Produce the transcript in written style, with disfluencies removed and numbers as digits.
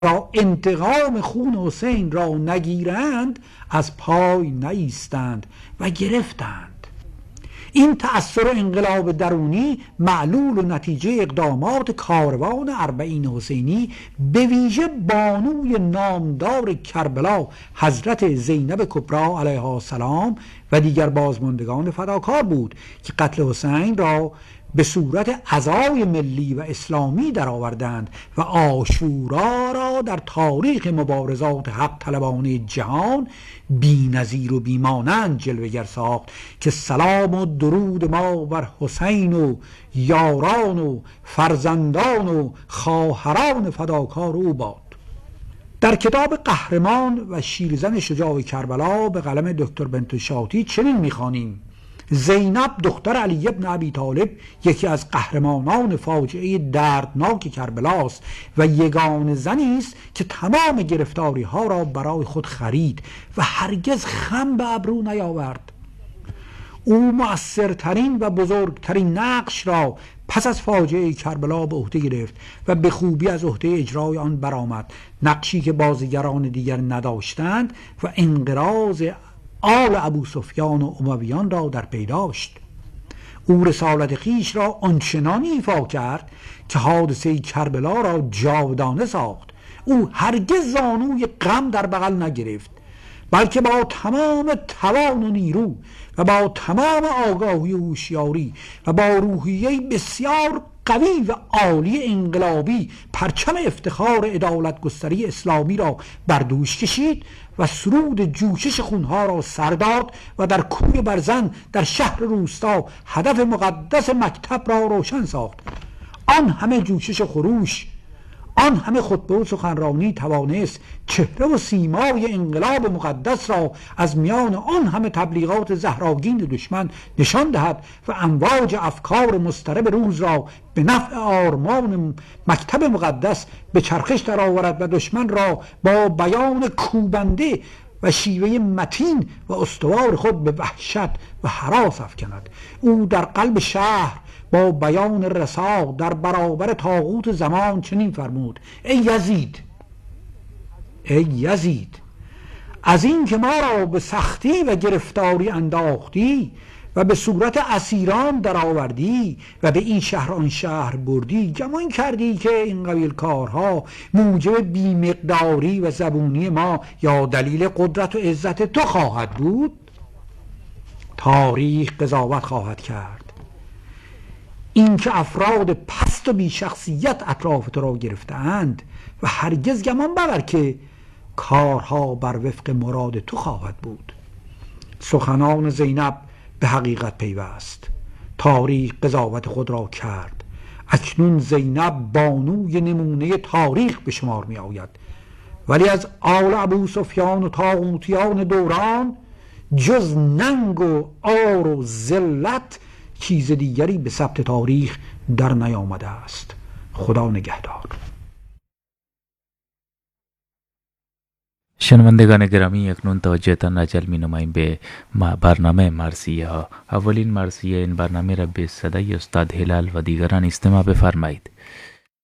را انتقام خون حسین را نگیرند از پای نایستند و گرفتند. این تأثیر انقلاب درونی معلول و نتیجه اقدامات کاروان اربعین حسینی به ویژه بانوی نامدار کربلا حضرت زینب کبری علیها السلام و دیگر بازماندگان فداکار بود که قتل حسین را به صورت عزای ملی و اسلامی درآوردند و عاشورا را در تاریخ مبارزات حق طلبانه جهان بی‌نظیر و بی‌مانند جلوه‌گر ساخت که سلام و درود ما بر حسین و یاران و فرزندان و خواهران فداکار او باد. در کتاب قهرمان و شیرزن شجاع کربلا به قلم دکتر بنتو شاطی چنین می‌خوانیم: زینب دختر علی ابن ابی طالب یکی از قهرمانان فاجعه دردناک کربلاست و یگانه زنی است که تمام گرفتاری ها را برای خود خرید و هرگز خم به ابرو نیاورد. او مؤثرترین و بزرگترین نقش را پس از فاجعه کربلا به عهده گرفت و به خوبی از عهده اجرای آن برآمد، نقشی که بازیگران دیگر نداشتند و انقراض آل ابو سفیان و امویان را در پی داشت. او رسالت خویش را آنچنان ایفا کرد که حادثه کربلا را جاودانه ساخت. او هرگز زانوی غم در بغل نگرفت، بلکه با تمام توان و نیرو و با تمام آگاهی و هوشیاری و با روحیه بسیار قوی و عالی انقلابی پرچم افتخار عدالت گستری اسلامی را بر دوش کشید و سرود جوشش خونها را سر داد و در کوی برزن در شهر روستا هدف مقدس مکتب را روشن ساخت. آن همه جوشش خروش، آن همه خطبه و سخنرانی توانست چهره و سیمای انقلاب مقدس را از میان آن همه تبلیغات زهراگین دشمن نشان دهد و امواج افکار مضطرب روز را به نفع آرمان مکتب مقدس به چرخش درآورد و دشمن را با بیان کوبنده و شیوه متین و استوار خود به وحشت و هراس افکند. او در قلب شهر با بیان رسا در برابر طاغوت زمان چنین فرمود: ای یزید، ای یزید، از این که ما را به سختی و گرفتاری انداختی و به صورت اسیران درآوردی و به این شهر آن شهر بردی، گمان کردی که این قبیل کارها موجب بیمقداری و زبونی ما یا دلیل قدرت و عزت تو خواهد بود؟ تاریخ قضاوت خواهد کرد. این که افراد پست و بی شخصیت اطراف تو را گرفتند و هرگز گمان مبر که کارها بر وفق مراد تو خواهد بود. سخنان زینب به حقیقت پیوست. تاریخ قضاوت خود را کرد. اکنون زینب بانوی نمونه تاریخ به شمار می آید، ولی از آل ابو سفیان و طاغوتیان دوران جز ننگ و عار و ذلت چیز دیگری به ثبت تاریخ در نیامده است. خدا نگهدار. شنوندگان گرامی، اکنون توجهتان را جلب می‌نماییم به برنامه مرثیه ها. اولین مرثیه این برنامه را به صدای استاد هلال و دیگران استماع بفرمایید.